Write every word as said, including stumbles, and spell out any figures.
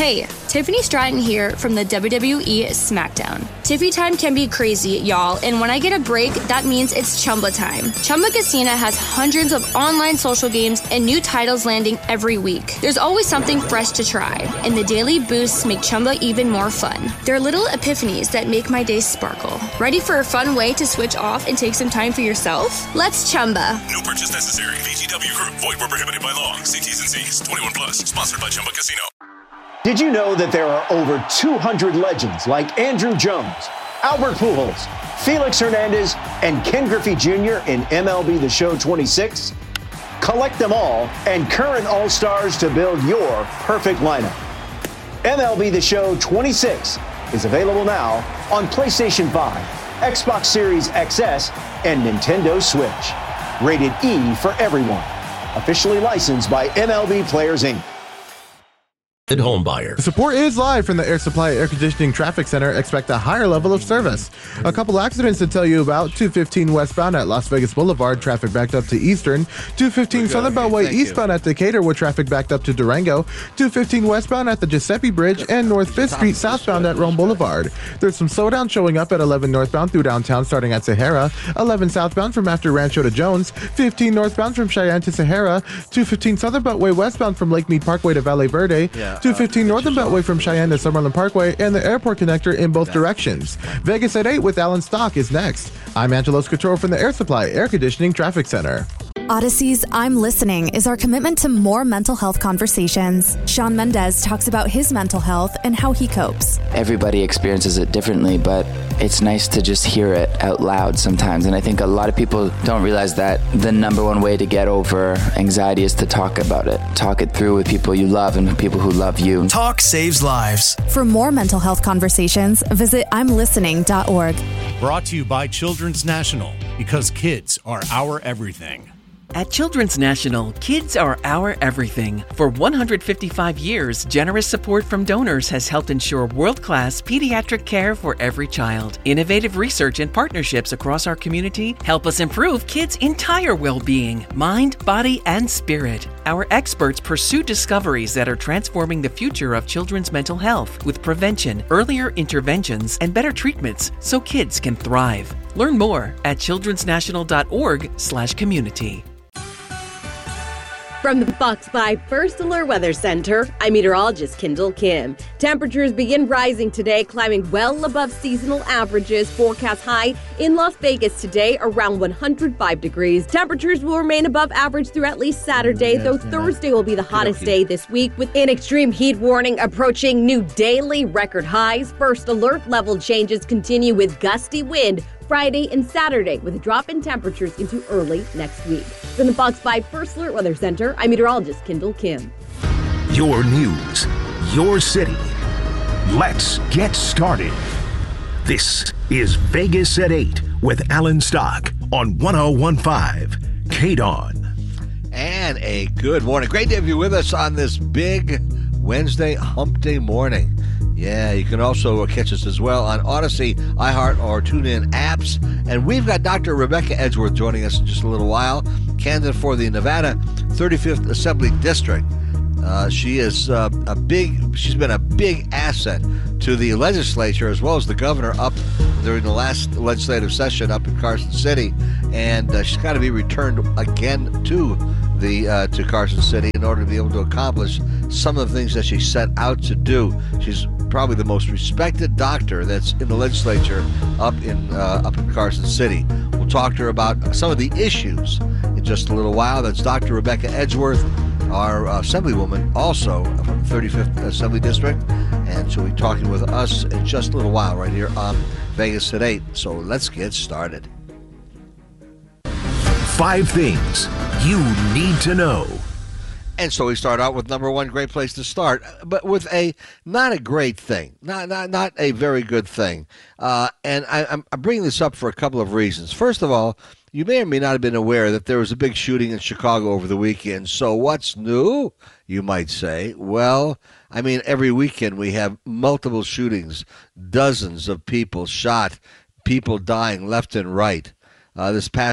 Hey, Tiffany Stratton here from the W W E SmackDown. Tiffy time can be crazy, y'all, and when I get a break, that means it's Chumba time. Chumba Casino has hundreds of online social games and new titles landing every week. There's always something fresh to try, and the daily boosts make Chumba even more fun. They're little epiphanies that make my day sparkle. Ready for a fun way to switch off and take some time for yourself? Let's Chumba. No purchase necessary. V G W Group. Void where prohibited by law. See T's and C's. twenty-one plus. Sponsored by Chumba Casino. Did you know that there are over two hundred legends like Andrew Jones, Albert Pujols, Felix Hernandez, and Ken Griffey Junior in M L B The Show twenty-six? Collect them all and current All-Stars to build your perfect lineup. M L B The Show twenty-six is available now on PlayStation five, Xbox Series X S, and Nintendo Switch. Rated E for everyone. Officially licensed by M L B Players, Incorporated. Home buyer. Support is live from the Air Supply Air Conditioning Traffic Center. Expect a higher level of service. A couple accidents to tell you about. two fifteen westbound at Las Vegas Boulevard, traffic backed up to Eastern. two fifteen Southern Beltway eastbound you. at Decatur with traffic backed up to Durango. two fifteen westbound at the Giuseppe Bridge and North fifth Street southbound at Rome Boulevard. There's some slowdown showing up at eleven northbound through downtown starting at Sahara. eleven southbound from after Rancho to Jones. fifteen northbound from Cheyenne to Sahara. two fifteen Southern Beltway westbound from Lake Mead Parkway to Valle Verde. Yeah. two fifteen Northern Beltway from Cheyenne to Summerlin Parkway and the airport connector in both directions. Vegas at eight with Alan Stock is next. I'm Angelo Scatoro from the Air Supply Air Conditioning Traffic Center. Odyssey's I'm Listening is our commitment to more mental health conversations. Shawn Mendes talks about his mental health and how he copes. Everybody experiences it differently, but it's nice to just hear it out loud sometimes. And I think a lot of people don't realize that the number one way to get over anxiety is to talk about it. Talk it through with people you love and people who love you. Talk saves lives. For more mental health conversations, visit I'm listening dot org. Brought to you by Children's National, because kids are our everything. At Children's National, kids are our everything. For one hundred fifty-five years, generous support from donors has helped ensure world-class pediatric care for every child. Innovative research and partnerships across our community help us improve kids' entire well-being, mind, body, and spirit. Our experts pursue discoveries that are transforming the future of children's mental health with prevention, earlier interventions, and better treatments so kids can thrive. Learn more at childrens national dot org slash community. From the Fox five First Alert Weather Center, I'm meteorologist Kendall Kim. Temperatures begin rising today, climbing well above seasonal averages. Forecast high in Las Vegas today around one hundred five degrees. Temperatures will remain above average through at least Saturday, though Thursday will be the hottest day this week, with an extreme heat warning approaching new daily record highs. First alert level changes continue with gusty wind Friday and Saturday, with a drop in temperatures into early next week. From the Fox five First Alert Weather Center, I'm meteorologist Kendall Kim. Your news, your city. Let's get started. This is Vegas at eight with Alan Stock on one oh one point five K D O N. And a good morning. Great to have you with us on this big Wednesday hump day morning. Yeah, you can also catch us as well on Odyssey, iHeart, or TuneIn apps. And we've got Doctor Rebecca Edgeworth joining us in just a little while, candidate for the Nevada thirty-fifth Assembly District. Uh, she is uh, a big, she's been a big asset to the legislature as well as the governor up during the last legislative session up in Carson City. And uh, she's got to be returned again to the uh, to Carson City in order to be able to accomplish some of the things that she set out to do. She's probably the most respected doctor that's in the legislature up in uh, up in Carson City. We'll talk to her about some of the issues in just a little while. That's Doctor Rebecca Edgeworth, our uh, assemblywoman, also from the thirty-fifth Assembly District, and she'll be talking with us in just a little while right here on Vegas at eight. So let's get started. Five things you need to know. And so we start out with number one, great place to start, but with a not a great thing, not not not a very good thing. Uh, and I, I'm, I'm bringing this up for a couple of reasons. First of all, you may or may not have been aware that there was a big shooting in Chicago over the weekend. So what's new, you might say? Well, I mean, every weekend we have multiple shootings, dozens of people shot, people dying left and right. Uh, this past